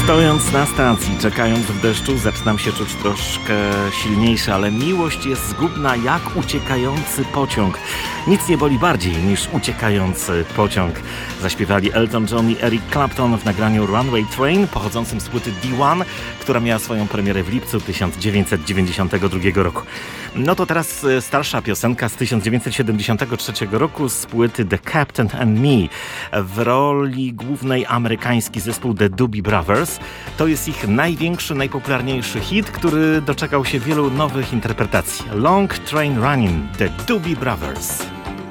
Stojąc na stacji, czekając w deszczu, zaczynam się czuć troszkę silniejszy, ale miłość jest zgubna jak uciekający pociąg. Nic nie boli bardziej niż uciekający pociąg. Zaśpiewali Elton John i Eric Clapton w nagraniu Runaway Train, pochodzącym z płyty D1, która miała swoją premierę w lipcu 1992 roku. No to teraz starsza piosenka z 1973 roku z płyty The Captain and Me. W roli głównej amerykański zespół The Doobie Brothers. To jest ich największy, najpopularniejszy hit, który doczekał się wielu nowych interpretacji. Long Train Running, The Doobie Brothers.